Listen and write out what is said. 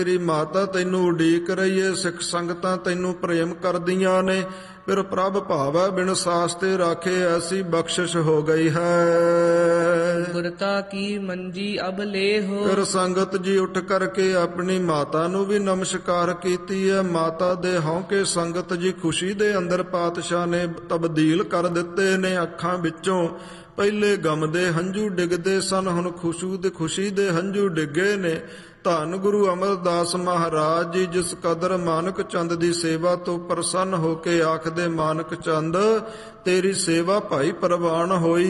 ਤੇਰੀ ਮਾਤਾ ਤੈਨੂੰ ਉਡੀਕ ਰਹੀ ਏ, ਸਿੱਖ ਸੰਗਤਾਂ ਤੈਨੂੰ ਪ੍ਰੇਮ ਕਰਦੀਆਂ ਨੇ। ਫਿਰ ਪ੍ਰਭ ਭਾਵੈ ਬਿਨ ਸਾਸਤੇ ਰਾਖੇ, ਐਸੀ ਬਖਸ਼ਿਸ਼ ਹੋ ਗਈ ਹੈ। ਗੁਰਤਾ ਕੀ ਮੰਜੀ ਅਬ ਲੇਹੋ। ਫਿਰ ਸੰਗਤ ਜੀ ਉੱਠ ਕਰਕੇ ਆਪਣੀ ਮਾਤਾ ਨੂੰ ਵੀ ਨਮਸਕਾਰ ਕੀਤੀ ਹੈ। ਮਾਤਾ ਦੇ ਹੌਕੇ ਸੰਗਤ ਜੀ ਖੁਸ਼ੀ ਦੇ ਅੰਦਰ ਪਾਤਸ਼ਾਹ ਨੇ ਤਬਦੀਲ ਕਰ ਦਿੱਤੇ ਨੇ। ਅੱਖਾਂ ਵਿੱਚੋਂ ਪਹਿਲੇ ਗਮ ਦੇ ਹੰਝੂ ਡਿੱਗਦੇ ਸਨ, ਹੁਣ ਖੁਸ਼ੀ ਦੇ ਹੰਝੂ ਡਿੱਗੇ ਨੇ। ਧੰਨ ਗੁਰੂ ਅਮਰਦਾਸ ਮਹਾਰਾਜ ਜੀ, ਜਿਸ ਕਦਰ ਮਾਨਕ ਚੰਦ ਦੀ ਸੇਵਾ ਤੋਂ ਪ੍ਰਸੰਨ ਹੋ ਕੇ ਆਖਦੇ, ਮਾਨਕ ਚੰਦ ਤੇਰੀ ਸੇਵਾ ਭਾਈ ਪ੍ਰਵਾਨ ਹੋਈ